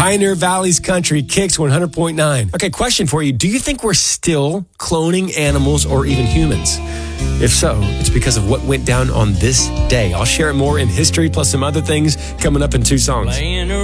Pioneer Valley's Country, Kicks 100.9. Okay, question for you. Do you think we're still cloning animals or even humans? If so, it's because of what went down on this day. I'll share it more in history plus some other things coming up in 2 songs.